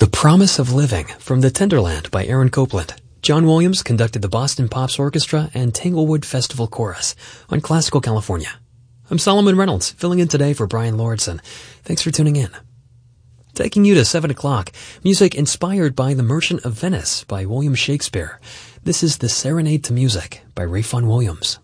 The Promise of Living from the Tenderland by Aaron Copland. John Williams conducted the Boston Pops Orchestra and Tanglewood Festival Chorus on Classical California. I'm Solomon Reynolds, filling in today for Brian Lordson. Thanks for tuning in. Taking you to 7 o'clock, music inspired by The Merchant of Venice by William Shakespeare. This is The Serenade to Music by Ralph Vaughan Williams.